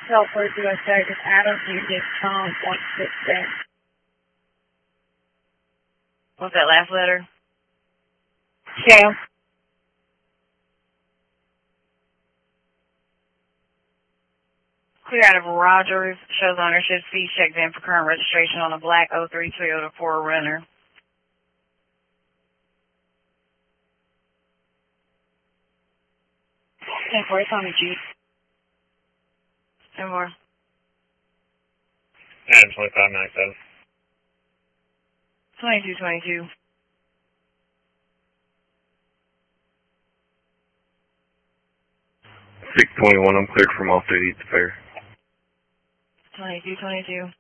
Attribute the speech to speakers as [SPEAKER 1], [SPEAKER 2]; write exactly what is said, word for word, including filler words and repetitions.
[SPEAKER 1] twelve forty-two West Texas, Adams, Music, Tom, one six six.
[SPEAKER 2] What's that last letter?
[SPEAKER 1] Shale.
[SPEAKER 2] Clear out of Rogers, shows ownership, C, checked in for current registration on a black oh three Toyota four Runner.
[SPEAKER 1] ten four, Tommy G.
[SPEAKER 2] ten four.
[SPEAKER 3] Adam twenty-five ninety-seven.
[SPEAKER 2] twenty-two twenty-two.
[SPEAKER 3] six twenty-one, I'm cleared from off duty at the fair.
[SPEAKER 2] twenty-two twenty-two.